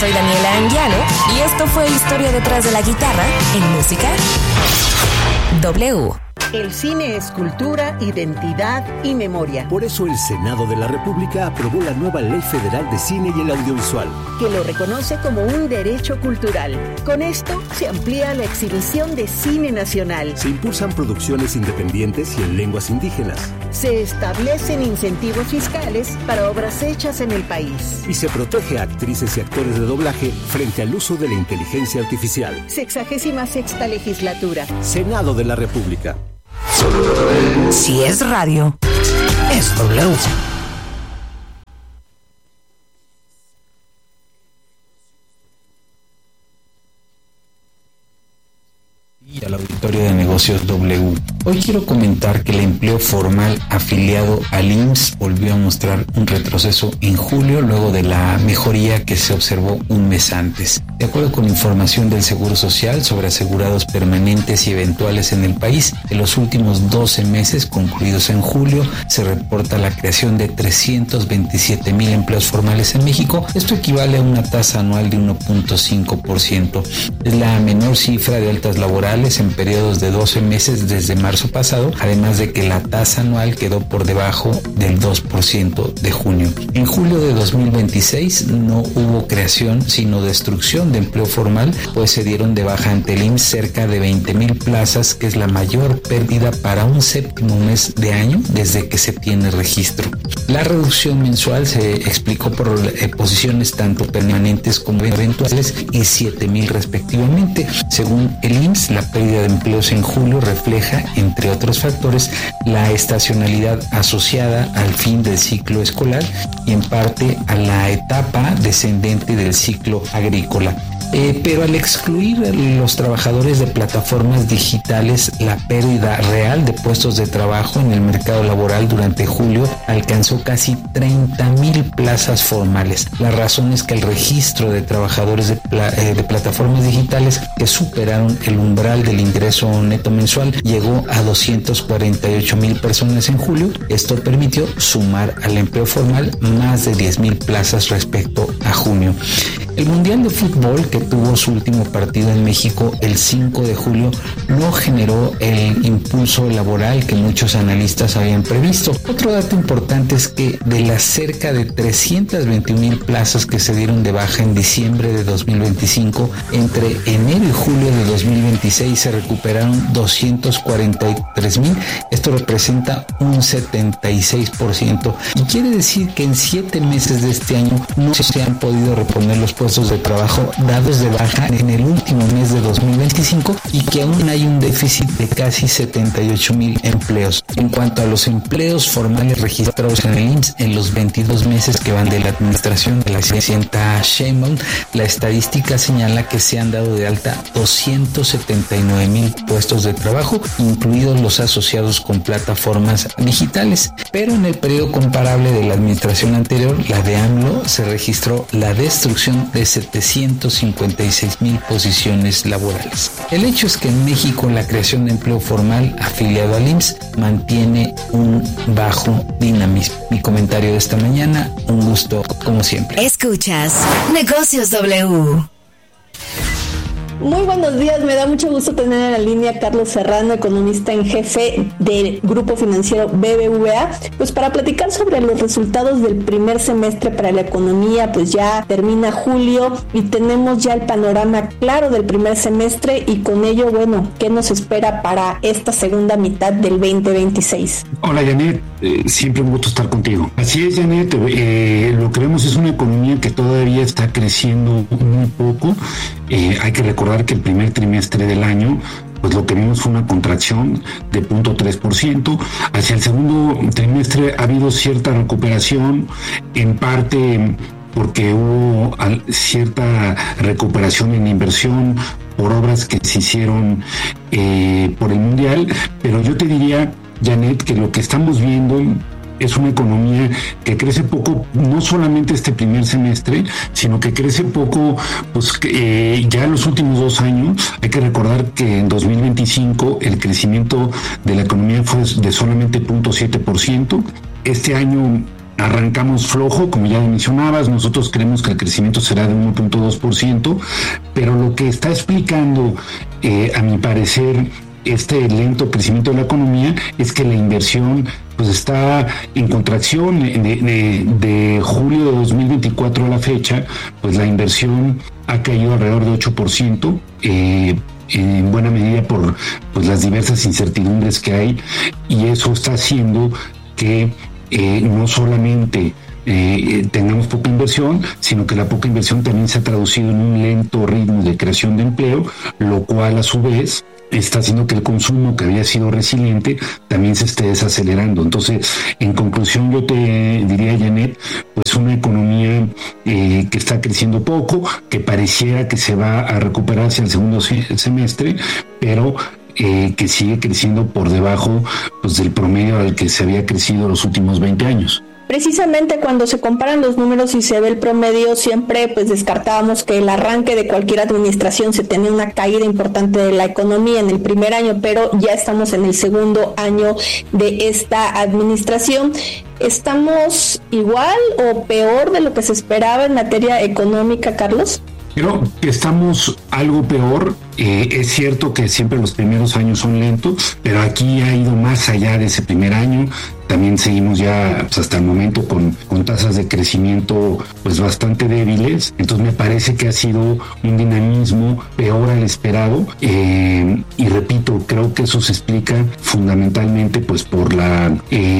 soy Daniela Anguiano y esto fue Historia detrás de la guitarra en Música W. El cine es cultura, identidad y memoria. Por eso el Senado de la República aprobó la nueva Ley Federal de Cine y el Audiovisual, que lo reconoce como un derecho cultural. Con esto se amplía la exhibición de cine nacional. Se impulsan producciones independientes y en lenguas indígenas. Se establecen incentivos fiscales para obras hechas en el país. Y se protege a actrices y actores de doblaje frente al uso de la inteligencia artificial. 66ª legislatura. Senado de la República. Si es radio, es W. Y al auditorio de negocios W. Hoy quiero comentar que el empleo formal afiliado al IMSS volvió a mostrar un retroceso en julio luego de la mejoría que se observó un mes antes. De acuerdo con información del Seguro Social sobre asegurados permanentes y eventuales en el país, en los últimos 12 meses concluidos en julio se reporta la creación de 327,000 empleos formales en México. Esto equivale a una tasa anual de 1.5%. Es la menor cifra de altas laborales en periodos de 12 meses desde marzo pasado, además de que la tasa anual quedó por debajo del 2% de junio. En julio de 2026 no hubo creación sino destrucción de empleo formal, pues se dieron de baja ante el IMSS cerca de 20,000 plazas, que es la mayor pérdida para un séptimo mes de año desde que se tiene registro. La reducción mensual se explicó por posiciones tanto permanentes como eventuales y 7,000 respectivamente. Según el IMSS, la pérdida de empleos en julio refleja, entre otros factores, la estacionalidad asociada al fin del ciclo escolar y en parte a la etapa descendente del ciclo agrícola. Pero al excluir a los trabajadores de plataformas digitales, la pérdida real de puestos de trabajo en el mercado laboral durante julio alcanzó casi 30,000 plazas formales. La razón es que el registro de trabajadores de plataformas digitales que superaron el umbral del ingreso neto mensual llegó a 248,000 personas en julio. Esto permitió sumar al empleo formal más de 10,000 plazas respecto a junio. El Mundial de Fútbol, que tuvo su último partido en México el 5 de julio, no generó el impulso laboral que muchos analistas habían previsto. Otro dato importante es que de las cerca de 321,000 plazas que se dieron de baja en diciembre de 2025, entre enero y julio de 2026 se recuperaron 243,000. Esto representa un 76%. Y quiere decir que en 7 meses de este año no se han podido reponer los puestos de trabajo dados de baja en el último mes de 2025 y que aún hay un déficit de casi 78,000 empleos. En cuanto a los empleos formales registrados en el IMSS en los 22 meses que van de la administración de la presidenta Sheinbaum, la estadística señala que se han dado de alta 279,000 puestos de trabajo, incluidos los asociados con plataformas digitales. Pero en el periodo comparable de la administración anterior, la de AMLO, se registró la destrucción de 756,000 posiciones laborales. El hecho es que en México la creación de empleo formal afiliado al IMSS mantiene un bajo dinamismo. Mi comentario de esta mañana, un gusto como siempre. Escuchas Negocios W. Muy buenos días, me da mucho gusto tener en la línea a Carlos Serrano, economista en jefe del Grupo Financiero BBVA, pues para platicar sobre los resultados del primer semestre para la economía. Pues ya termina julio y tenemos ya el panorama claro del primer semestre y con ello, bueno, ¿qué nos espera para esta segunda mitad del 2026? Hola Janet, siempre un gusto estar contigo. Así es Janet, lo que vemos es una economía que todavía está creciendo muy poco. Hay que recordar que el primer trimestre del año, pues lo que vimos fue una contracción de 0.3%. Hacia el segundo trimestre ha habido cierta recuperación, en parte porque hubo cierta recuperación en inversión por obras que se hicieron por el Mundial, pero yo te diría, Janet, que lo que estamos viendo es una economía que crece poco, no solamente este primer semestre, sino que crece poco, pues ya en los últimos 2 años. Hay que recordar que en 2025 el crecimiento de la economía fue de solamente 0.7%. Este año arrancamos flojo, como ya mencionabas, nosotros creemos que el crecimiento será de 1.2%, pero lo que está explicando, a mi parecer, este lento crecimiento de la economía es que la inversión pues está en contracción. De julio de 2024 a la fecha, pues la inversión ha caído alrededor de 8%, en buena medida por pues las diversas incertidumbres que hay, y eso está haciendo que no solamente tengamos poca inversión, sino que la poca inversión también se ha traducido en un lento ritmo de creación de empleo, lo cual a su vez está haciendo que el consumo, que había sido resiliente, también se esté desacelerando. Entonces, en conclusión, yo te diría, Janet, pues una economía que está creciendo poco, que pareciera que se va a recuperar hacia el segundo semestre, pero que sigue creciendo por debajo pues del promedio al que se había crecido los últimos 20 años. Precisamente cuando se comparan los números y se ve el promedio, siempre pues descartábamos que el arranque de cualquier administración se tenía una caída importante de la economía en el primer año, pero ya estamos en el segundo año de esta administración. ¿Estamos igual o peor de lo que se esperaba en materia económica, Carlos? Creo que estamos algo peor. Es cierto que siempre los primeros años son lentos, pero aquí ha ido más allá de ese primer año. También seguimos ya pues, hasta el momento con tasas de crecimiento pues bastante débiles. Entonces me parece que ha sido un dinamismo peor al esperado. Y repito, creo que eso se explica fundamentalmente pues por la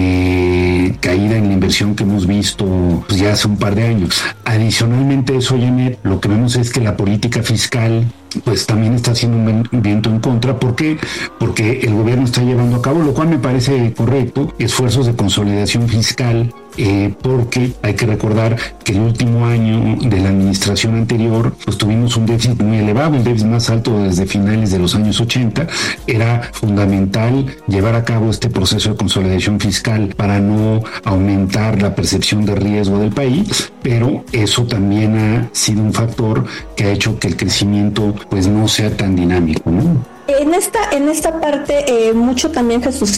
caída en la inversión que hemos visto pues, ya hace un par de años. Adicionalmente a eso, Janet, lo que vemos es que la política fiscal pues también está haciendo un viento en contra. ¿Por qué? Porque el gobierno está llevando a cabo, lo cual me parece correcto, esfuerzos de consolidación fiscal, porque hay que recordar que el último año de la administración anterior pues tuvimos un déficit muy elevado, el déficit más alto desde finales de los años 80. Era fundamental llevar a cabo este proceso de consolidación fiscal para no aumentar la percepción de riesgo del país, pero eso también ha sido un factor que ha hecho que el crecimiento pues no sea tan dinámico, ¿no? En esta parte mucho también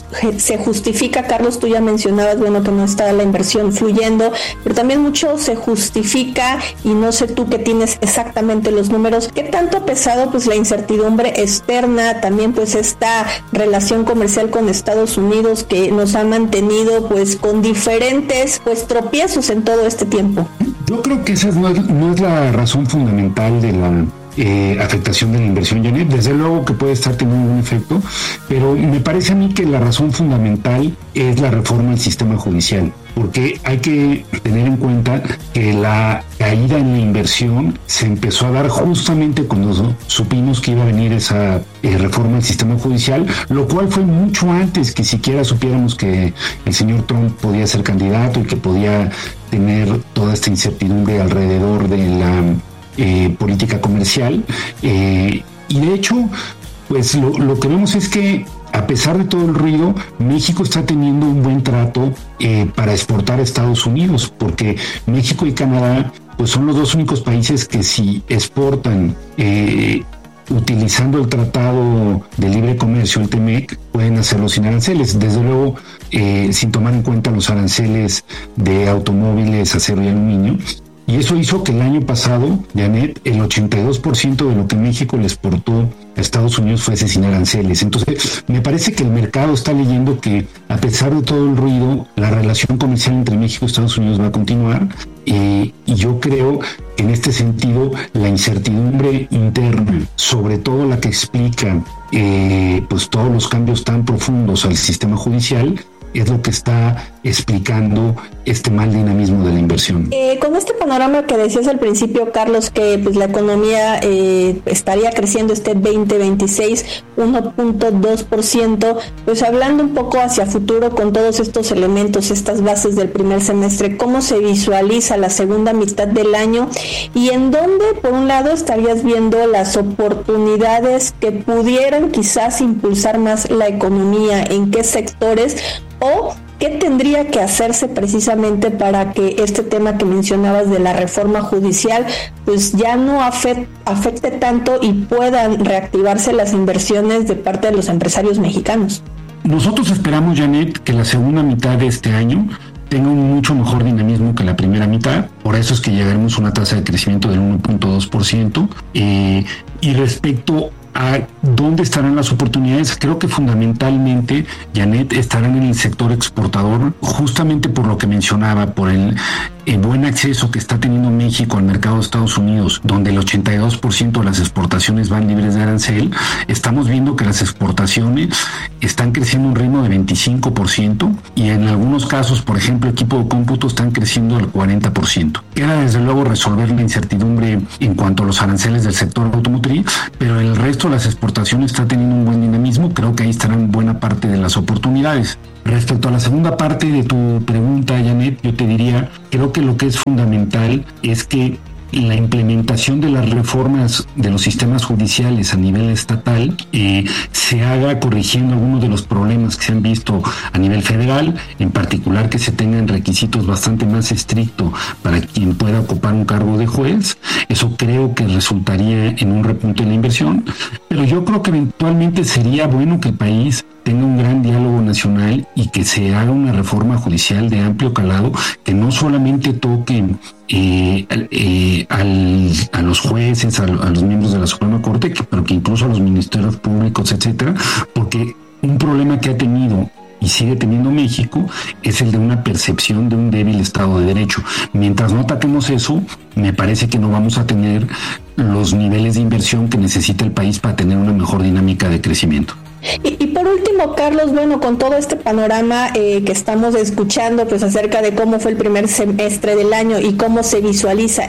se justifica, Carlos, tú ya mencionabas, bueno, que no está la inversión fluyendo, pero también mucho se justifica, y no sé tú que tienes exactamente los números, ¿qué tanto ha pesado pues la incertidumbre externa, también pues esta relación comercial con Estados Unidos que nos ha mantenido pues con diferentes pues tropiezos en todo este tiempo? Yo creo que esa no es la razón fundamental de la afectación de la inversión, Janet. Desde luego que puede estar teniendo un efecto, pero me parece a mí que la razón fundamental es la reforma del sistema judicial, porque hay que tener en cuenta que la caída en la inversión se empezó a dar justamente cuando supimos que iba a venir esa reforma del sistema judicial, lo cual fue mucho antes que siquiera supiéramos que el señor Trump podía ser candidato y que podía tener toda esta incertidumbre alrededor de la política comercial, y de hecho pues lo que vemos es que a pesar de todo el ruido, México está teniendo un buen trato para exportar a Estados Unidos, porque México y Canadá pues son los dos únicos países que si exportan utilizando el Tratado de Libre Comercio, el TEMEC, pueden hacerlo sin aranceles. Desde luego, sin tomar en cuenta los aranceles de automóviles, acero y aluminio. Y eso hizo que el año pasado, Janet, el 82% de lo que México le exportó a Estados Unidos fuese sin aranceles. Entonces, me parece que el mercado está leyendo que, a pesar de todo el ruido, la relación comercial entre México y Estados Unidos va a continuar. Y yo creo que en este sentido, la incertidumbre interna, sobre todo la que explica pues todos los cambios tan profundos al sistema judicial, es lo que está explicando este mal dinamismo de la inversión. Con este panorama que decías al principio, Carlos, que pues la economía estaría creciendo este 2026 1.2%, pues hablando un poco hacia futuro con todos estos elementos, estas bases del primer semestre, ¿cómo se visualiza la segunda mitad del año? Y en dónde, por un lado, estarías viendo las oportunidades que pudieran quizás impulsar más la economía, en qué sectores, o qué tendría que hacerse precisamente para que este tema que mencionabas de la reforma judicial pues ya no afecte tanto y puedan reactivarse las inversiones de parte de los empresarios mexicanos? Nosotros esperamos, Janet, que la segunda mitad de este año tenga un mucho mejor dinamismo que la primera mitad. Por eso es que llegaremos a una tasa de crecimiento del 1.2%. Y respecto a dónde estarán las oportunidades, creo que fundamentalmente, Janet, estarán en el sector exportador, justamente por lo que mencionaba, por el buen acceso que está teniendo México al mercado de Estados Unidos, donde el 82% de las exportaciones van libres de arancel. Estamos viendo que las exportaciones están creciendo a un ritmo de 25% y en algunos casos, por ejemplo, equipo de cómputo, están creciendo al 40%. Queda desde luego resolver la incertidumbre en cuanto a los aranceles del sector automotriz, pero el resto de las exportaciones está teniendo un buen dinamismo. Creo que ahí estarán buena parte de las oportunidades. Respecto a la segunda parte de tu pregunta, Janet, yo te diría, creo que lo que es fundamental es que la implementación de las reformas de los sistemas judiciales a nivel estatal se haga corrigiendo algunos de los problemas que se han visto a nivel federal, en particular que se tengan requisitos bastante más estrictos para quien pueda ocupar un cargo de juez. Eso creo que resultaría en un repunte en la inversión, pero yo creo que eventualmente sería bueno que el país tenga un gran diálogo nacional y que se haga una reforma judicial de amplio calado que no solamente toque a los jueces, a los miembros de la Suprema Corte, pero que incluso a los ministerios públicos, etcétera, porque un problema que ha tenido y sigue teniendo México es el de una percepción de un débil Estado de Derecho. Mientras no ataquemos eso, me parece que no vamos a tener los niveles de inversión que necesita el país para tener una mejor dinámica de crecimiento. Y por último, Carlos, bueno, con todo este panorama que estamos escuchando, pues acerca de cómo fue el primer semestre del año y cómo se visualiza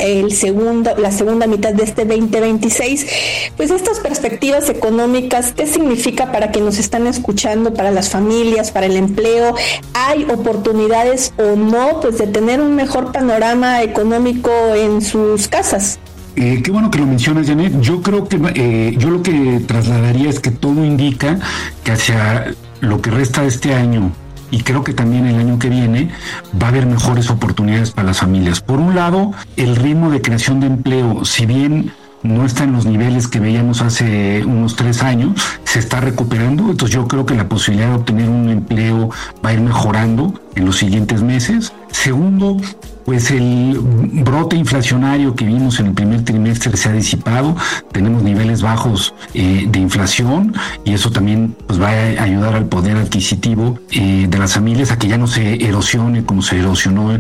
la segunda mitad de este 2026, pues estas perspectivas económicas, ¿qué significa para quienes nos están escuchando, para las familias, para el empleo? ¿Hay oportunidades o no, pues de tener un mejor panorama económico en sus casas? Qué bueno que lo mencionas, Janet. Yo creo que yo lo que trasladaría es que todo indica que hacia lo que resta de este año y creo que también el año que viene va a haber mejores oportunidades para las familias. Por un lado, el ritmo de creación de empleo, si bien no está en los niveles que veíamos hace unos 3 años, se está recuperando. Entonces yo creo que la posibilidad de obtener un empleo va a ir mejorando en los siguientes meses. Segundo, pues el brote inflacionario que vimos en el primer trimestre se ha disipado, tenemos niveles bajos de inflación y eso también pues va a ayudar al poder adquisitivo de las familias a que ya no se erosione como se erosionó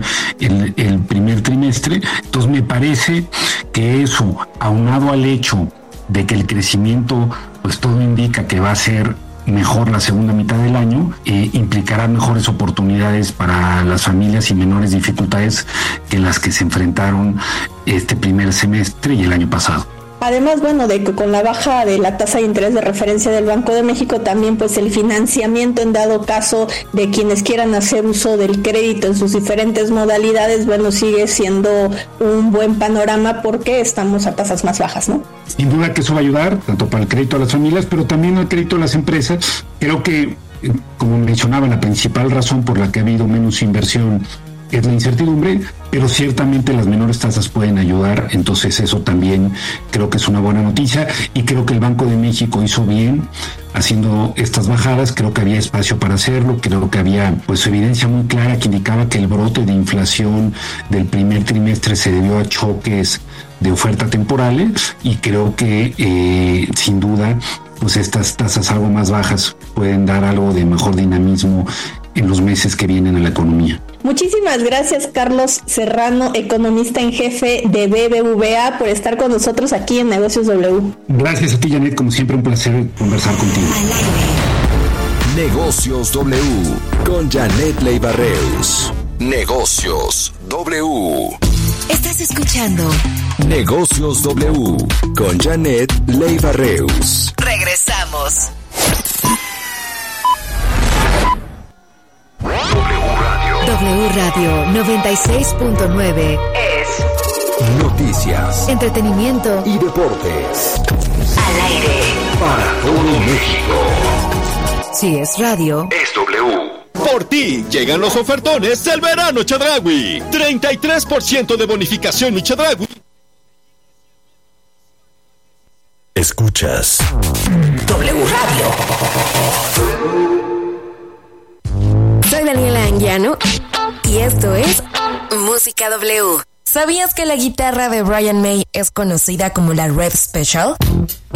el primer trimestre. Entonces me parece que eso, aunado al hecho de que el crecimiento, pues todo indica que va a ser mejor la segunda mitad del año, implicará mejores oportunidades para las familias y menores dificultades que las que se enfrentaron este primer semestre y el año pasado. Además, bueno, de que con la baja de la tasa de interés de referencia del Banco de México, también pues el financiamiento en dado caso de quienes quieran hacer uso del crédito en sus diferentes modalidades, bueno, sigue siendo un buen panorama porque estamos a tasas más bajas, ¿no? Sin duda que eso va a ayudar, tanto para el crédito a las familias, pero también al crédito a las empresas. Creo que, como mencionaba, la principal razón por la que ha habido menos inversión es la incertidumbre, pero ciertamente las menores tasas pueden ayudar, entonces eso también creo que es una buena noticia y creo que el Banco de México hizo bien haciendo estas bajadas. Creo que había espacio para hacerlo, creo que había pues evidencia muy clara que indicaba que el brote de inflación del primer trimestre se debió a choques de oferta temporales y creo que sin duda pues estas tasas algo más bajas pueden dar algo de mejor dinamismo en los meses que vienen a la economía. Muchísimas gracias, Carlos Serrano, economista en jefe de BBVA, por estar con nosotros aquí en Negocios W. Gracias a ti, Janet, como siempre un placer conversar contigo. Negocios W con Janet Leiva Reus. Negocios W. Estás escuchando Negocios W con Janet Leiva Reus. Regresamos. W Radio 96.9 es noticias, entretenimiento y deportes. Al aire Para todo México. Si es radio, Es W. Por ti llegan los ofertones del verano Chedraui. 33% de bonificación mi Chedraui. Escuchas W Radio. Soy Daniela Anguiano Y esto es Música W. ¿Sabías que la guitarra de Brian May es conocida como la Rev Special?